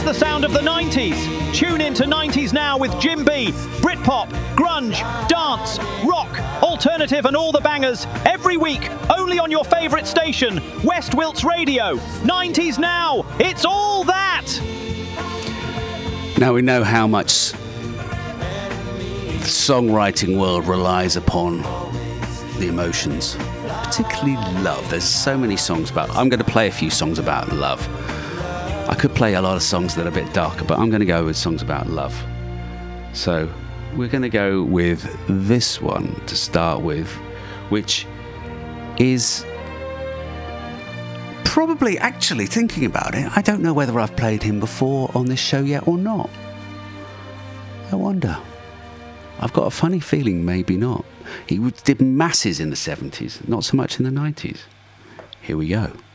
the sound of the 90s. Tune in to 90s Now with Jim B. Britpop, grunge, dance, rock, alternative and all the bangers every week only on your favourite station, West Wilts Radio. 90s Now, it's all that! Now we know how much the songwriting world relies upon the emotions, particularly love. There's so many songs about... I'm going to play a few songs about love. I could play a lot of songs that are a bit darker, but I'm going to go with songs about love. So we're going to go with this one to start with, which is probably, actually thinking about it, I don't know whether I've played him before on this show yet or not. I wonder. I've got a funny feeling maybe not. He did masses in the 70s, not so much in the 90s. Here we go.